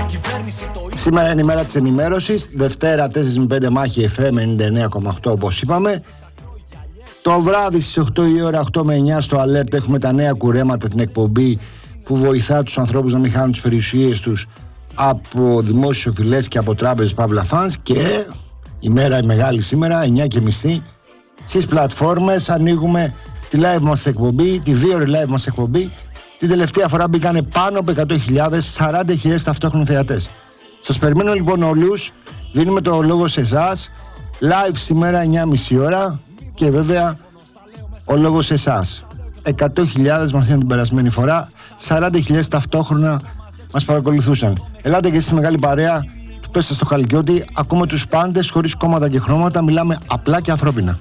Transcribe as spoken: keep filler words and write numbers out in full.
Σήμερα είναι η μέρα της ενημέρωσης. Δευτέρα τέσσερα με πέντε μάχη εφ εμ ενενήντα εννέα κόμμα οκτώ, όπως είπαμε. Το βράδυ στις οκτώ η ώρα, οκτώ με εννιά στο Alert, έχουμε τα νέα κουρέματα, την εκπομπή που βοηθά τους ανθρώπους να μην χάνουν τις περιουσίες τους από δημόσιες οφειλές και από τράπεζες παύλα funds. Και η μέρα η μεγάλη σήμερα, εννιά και μισή, στις πλατφόρμες ανοίγουμε τη live μας εκπομπή, τη δύο ώρη live μας εκπομπή. Την τελευταία φορά μπήκανε πάνω από εκατό χιλιάδες, σαράντα χιλιάδες ταυτόχρονοι θεατές. Σας περιμένω λοιπόν όλους, δίνουμε το λόγο σε εσάς, live σήμερα εννιά και μισή ώρα και βέβαια ο λόγος σε εσάς. εκατό χιλιάδες μας την περασμένη φορά, σαράντα χιλιάδες ταυτόχρονα μας παρακολουθούσαν. Ελάτε και εσείς μεγάλη παρέα του Πέστα στο Χαλκιώτη, ακούμε τους πάντες χωρίς κόμματα και χρώματα, μιλάμε απλά και ανθρώπινα.